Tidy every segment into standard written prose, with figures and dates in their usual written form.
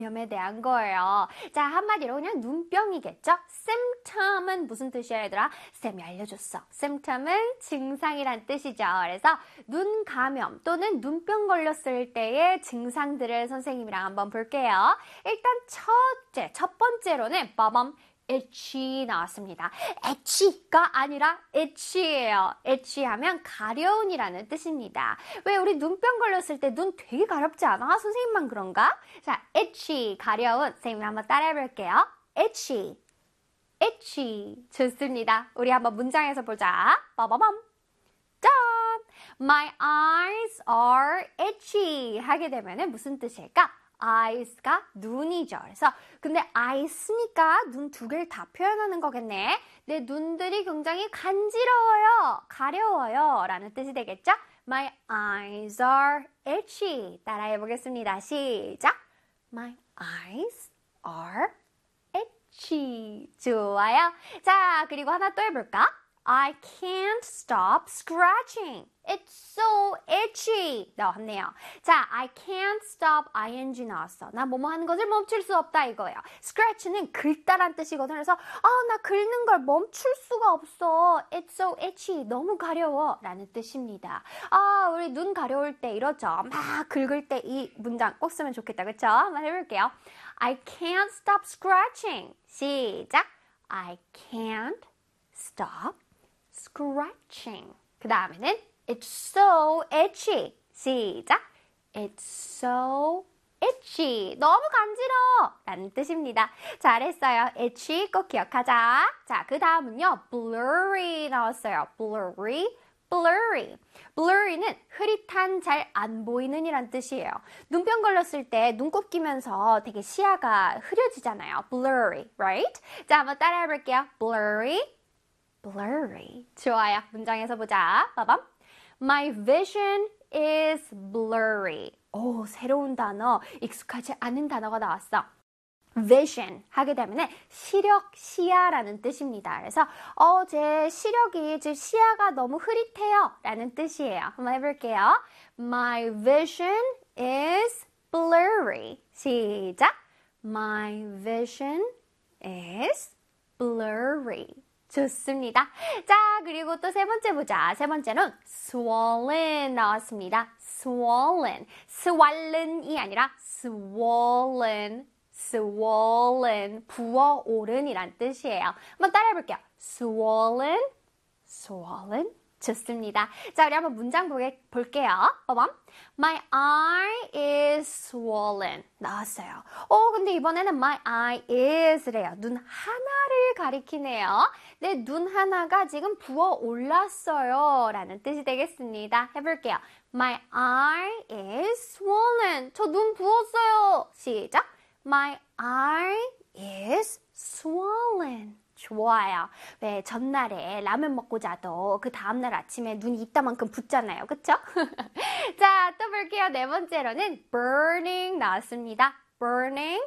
감염에 대한 거예요. 자, 한마디로 그냥 눈병이겠죠? symptom은 무슨 뜻이야, 얘들아? 쌤이 알려줬어. symptom은 증상이란 뜻이죠. 그래서 눈 감염 또는 눈병 걸렸을 때의 증상들을 선생님이랑 한번 볼게요. 일단 첫 번째로는 빠밤 itchy 나왔습니다. itchy가 아니라 itchy예요. itchy 하면 가려운이라는 뜻입니다. 왜 우리 눈병 걸렸을 때 눈 되게 가렵지 않아? 선생님만 그런가? 자, itchy, 가려운. 선생님 한번 따라해 볼게요. itchy, itchy. 좋습니다. 우리 한번 문장에서 보자. 빠바밤. 짠! My eyes are itchy 하게 되면 무슨 뜻일까? eyes가 눈이죠. 그래서 근데 eyes니까 눈 두 개를 다 표현하는 거겠네. 내 눈들이 굉장히 간지러워요. 가려워요. 라는 뜻이 되겠죠? My eyes are itchy. 따라해 보겠습니다. 시작. My eyes are itchy. 좋아요. 자, 그리고 하나 또 해볼까? I can't stop scratching. It's so itchy. 나왔네요. 자, I can't stop ing 나왔어. 나 뭐뭐 하는 것을 멈출 수 없다 이거예요. scratch는 긁다란 뜻이거든. 그래서 나 긁는 걸 멈출 수가 없어. It's so itchy. 너무 가려워. 라는 뜻입니다. 우리 눈 가려울 때 이러죠. 막 긁을 때 이 문장 꼭 쓰면 좋겠다. 그쵸? 한번 해볼게요. I can't stop scratching. 시작. I can't stop scratching. 그 다음에는 It's so itchy. 시작. It's so itchy. 너무 간지러워. 라는 뜻입니다. 잘했어요. itchy 꼭 기억하자. 자, 그 다음은요. blurry 나왔어요. blurry. blurry는 흐릿한, 잘 안 보이는 이란 뜻이에요. 눈병 걸렸을 때 눈곱 끼면서 되게 시야가 흐려지잖아요. blurry, right? 자, 한번 따라해 볼게요. blurry. 좋아요. 문장에서 보자. 빠밤. My vision is blurry. 오, 새로운 단어, 익숙하지 않은 단어가 나왔어. vision 하게 되면 시력, 시야라는 뜻입니다. 그래서 제 시력이, 즉 시야가 너무 흐릿해요 라는 뜻이에요. 한번 해볼게요. My vision is blurry. 시작. My vision is blurry. 좋습니다. 자, 그리고 또 세 번째 보자. 세 번째는 swollen 나왔습니다. swollen이 아니라 swollen, 부어오른이란 뜻이에요. 한번 따라해 볼게요. swollen. 좋습니다. 자, 우리 한번 문장 볼게요. 봐봐. My eye is swollen. 나왔어요. 근데 이번에는 my eye is래요. 눈 하나를 가리키네요. 내 눈 하나가 지금 부어 올랐어요. 라는 뜻이 되겠습니다. 해볼게요. My eye is swollen. 저 눈 부었어요. 시작. My eye is swollen. 좋아요. 왜 전날에 라면 먹고 자도 그 다음날 아침에 눈이 이따만큼 붓잖아요. 그쵸? 자, 또 볼게요. 네 번째로는 burning 나왔습니다. burning.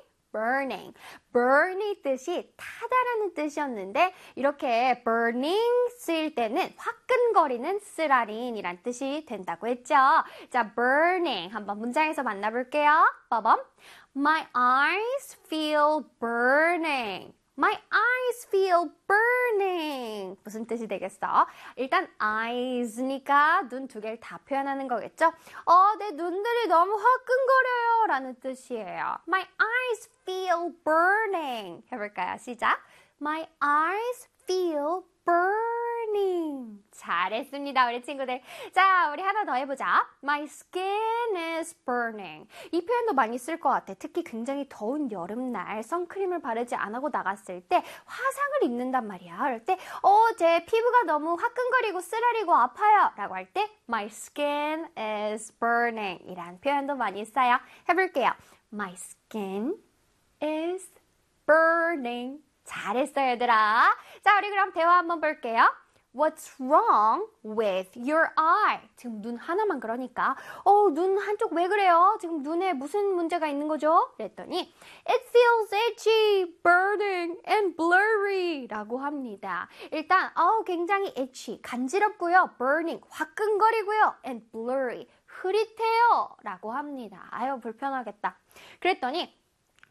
burn이 뜻이 타다라는 뜻이었는데 이렇게 burning 쓰일 때는 화끈거리는 쓰라린이란 뜻이 된다고 했죠. 자, burning 한번 문장에서 만나볼게요. 빠밤. My eyes feel burning. My eyes feel burning. 무슨 뜻이 되겠어? 일단 eyes니까 눈 두 개를 다 표현하는 거겠죠? 내 눈들이 너무 화끈거려요 라는 뜻이에요. My eyes feel burning. 해볼까요? 시작. My eyes feel burning. 잘했습니다, 우리 친구들. 자, 우리 하나 더 해보자. My skin is burning. 이 표현도 많이 쓸 것 같아. 특히 굉장히 더운 여름날 선크림을 바르지 안 하고 나갔을 때 화상을 입는단 말이야. 그럴 때 제 피부가 너무 화끈거리고 쓰라리고 아파요 라고 할 때 My skin is burning 이란 표현도 많이 써요. 해볼게요. My skin is burning. 잘했어요, 얘들아. 자, 우리 그럼 대화 한번 볼게요. What's wrong with your eye? 지금 눈 하나만 그러니까 눈 한쪽 왜 그래요? 지금 눈에 무슨 문제가 있는 거죠? 그랬더니 It feels itchy, burning and blurry 라고 합니다. 일단 굉장히 itchy, 간지럽고요. burning, 화끈거리고요. and blurry, 흐릿해요 라고 합니다. 아유, 불편하겠다. 그랬더니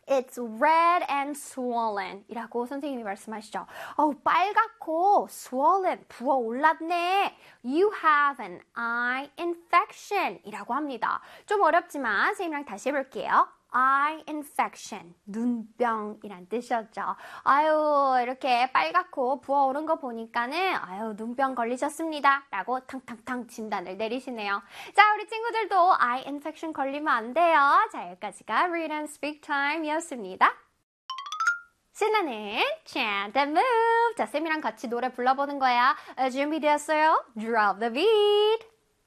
It's red and swollen 이라고 선생님이 말씀하시죠. 빨갛고 swollen, 부어올랐네. You have an eye infection 이라고 합니다. 좀 어렵지만 선생님이랑 다시 해볼게요. eye infection, 눈병이란 뜻이었죠. 이렇게 빨갛고 부어오른 거 보니까는 눈병 걸리셨습니다. 라고 탕탕탕 진단을 내리시네요. 자, 우리 친구들도 eye infection 걸리면 안 돼요. 자, 여기까지가 Read and Speak Time이었습니다. 신나는 Chant and Move. 자, 쌤이랑 같이 노래 불러보는 거야. 준비되었어요? Drop the beat.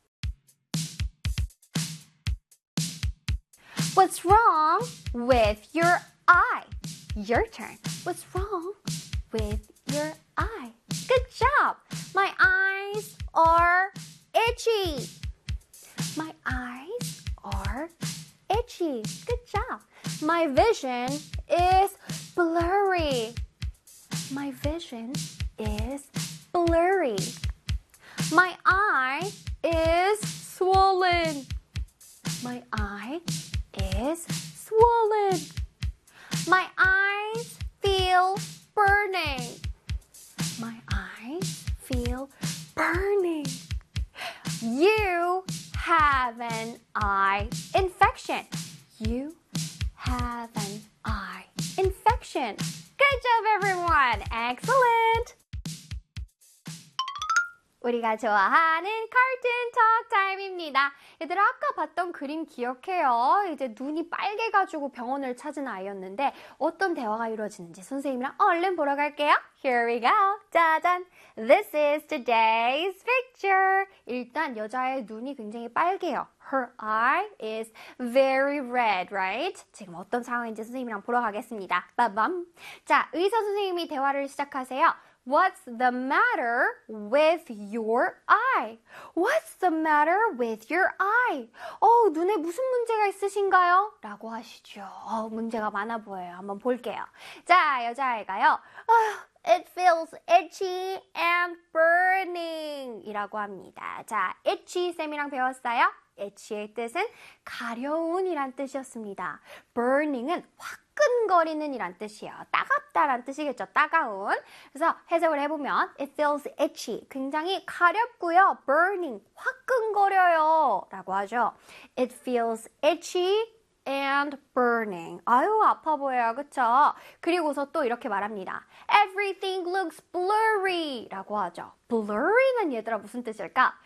What's wrong with your eye? Your turn. What's wrong with your eye? Good job. My eyes are itchy. My eyes are itchy. Good job. My vision is blurry. My vision is blurry. My eye is swollen. My eye is swollen. My eyes feel burning. My eyes feel burning. You have an eye infection. You have an eye infection. Good job, everyone. Excellent. 우리가 좋아하는 cartoon talk time입니다. 얘들아, 아까 봤던 그림 기억해요? 이제 눈이 빨개가지고 병원을 찾은 아이였는데 어떤 대화가 이루어지는지 선생님이랑 얼른 보러 갈게요. Here we go. 짜잔! This is today's picture. 일단 여자의 눈이 굉장히 빨개요. Her eye is very red, right? 지금 어떤 상황인지 선생님이랑 보러 가겠습니다. 빠밤. 자, 의사 선생님이 대화를 시작하세요. What's the matter with your eye? What's the matter with your eye? 눈에 무슨 문제가 있으신가요? 라고 하시죠. 문제가 많아 보여요. 한번 볼게요. 자, 여자아이가요. It feels itchy and burning 이라고 합니다. 자, itchy 쌤이랑 배웠어요? itchy의 뜻은 가려운 이란 뜻이었습니다. burning은 화끈거리는 이란 뜻이에요. 따갑다란 뜻이겠죠. 따가운. 그래서 해석을 해보면 it feels itchy. 굉장히 가렵고요. burning. 화끈거려요. 라고 하죠. It feels itchy and burning. 아파 보여요. 그쵸? 그리고서 또 이렇게 말합니다. Everything looks blurry. 라고 하죠. blurry는 얘들아 무슨 뜻일까?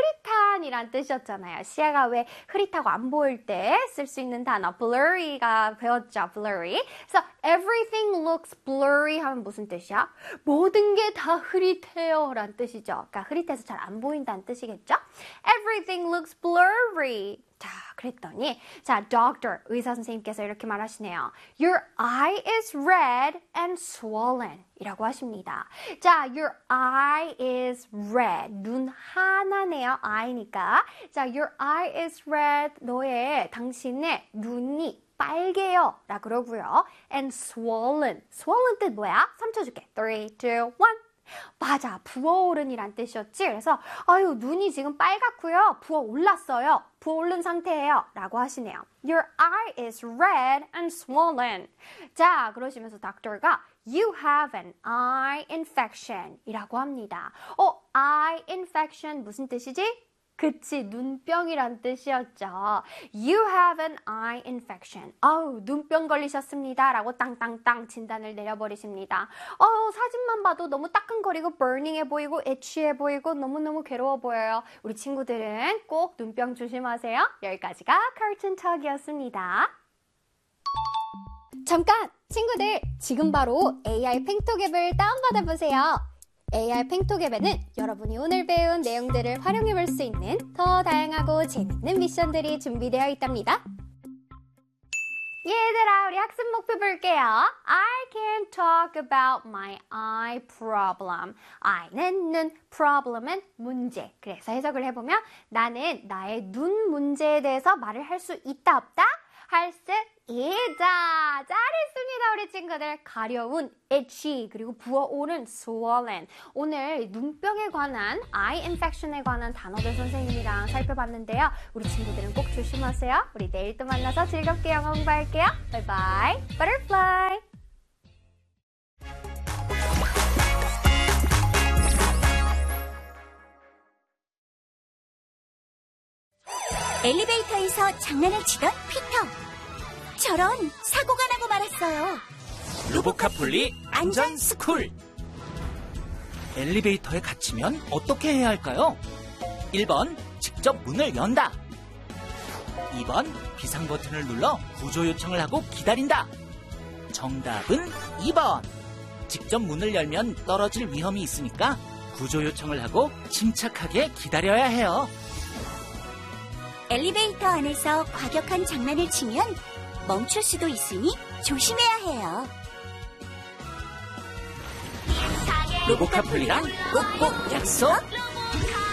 흐릿한이란 뜻이었잖아요. 시야가 왜 흐릿하고 안 보일 때 쓸 수 있는 단어 blurry가 배웠죠. blurry. 그래서 everything looks blurry 하면 무슨 뜻이야? 모든 게 다 흐릿해요 라는 뜻이죠. 그러니까 흐릿해서 잘 안 보인다는 뜻이겠죠? Everything looks blurry. 자, 그랬더니 doctor, 의사 선생님께서 이렇게 말하시네요. Your eye is red and swollen 이라고 하십니다. 자, your eye is red. 눈 하나네요. eye니까. 자, your eye is red. 당신의 눈이 빨개요. 라 그러고요. And swollen. swollen 뜻 뭐야? 3초 줄게. 3, 2, 1. 맞아. 부어오른이란 뜻이었지. 그래서 눈이 지금 빨갛고요. 부어올랐어요. 부어오른 상태예요. 라고 하시네요. Your eye is red and swollen. 자, 그러시면서 닥터가 You have an eye infection 이라고 합니다. eye infection 무슨 뜻이지? 그치, 눈병이란 뜻이었죠. You have an eye infection. 눈병 걸리셨습니다. 라고 땅땅땅 진단을 내려버리십니다. 사진만 봐도 너무 따끔거리고 burning해 보이고 itchy해 보이고 너무너무 괴로워 보여요. 우리 친구들은 꼭 눈병 조심하세요. 여기까지가 Cartoon Talk이었습니다. 잠깐! 친구들, 지금 바로 AI 팽톡 앱을 다운받아 보세요. AI 팽톡 앱에는 여러분이 오늘 배운 내용들을 활용해 볼 수 있는 더 다양하고 재밌는 미션들이 준비되어 있답니다. 얘들아, 우리 학습 목표 볼게요. I can talk about my eye problem. Eye는 눈, problem은 문제. 그래서 해석을 해보면 나는 나의 눈 문제에 대해서 말을 할 수 있다 없다? 할 수 있다. 잘했습니다, 우리 우리 친구들 가려운 itchy 그리고 부어오는 swollen. 오늘 눈병에 관한 eye infection에 관한 단어들 선생님이랑 살펴봤는데요. 우리 친구들은 꼭 조심하세요. 우리 내일 또 만나서 즐겁게 영어 공부할게요. Bye bye. Butterfly. 엘리베이터에서 장난을 치던 피터. 저런 사고가 나고 말았어요. 로보카폴리 안전 스쿨. 엘리베이터에 갇히면 어떻게 해야 할까요? 1번, 직접 문을 연다. 2번, 비상 버튼을 눌러 구조 요청을 하고 기다린다. 정답은 2번. 직접 문을 열면 떨어질 위험이 있으니까 구조 요청을 하고 침착하게 기다려야 해요. 엘리베이터 안에서 과격한 장난을 치면 멈출 수도 있으니 조심해야 해요. 로보카폴리랑 꼭꼭 약속.